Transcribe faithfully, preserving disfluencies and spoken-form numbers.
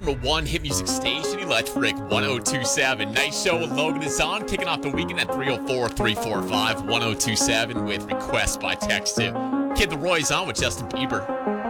number one hit music station, Electric one oh two seven. Nice show with Logan and Zahn, kicking off the weekend at three oh four, three four five, one oh two seven with requests by text to Kid the Roy's on with Justin Bieber.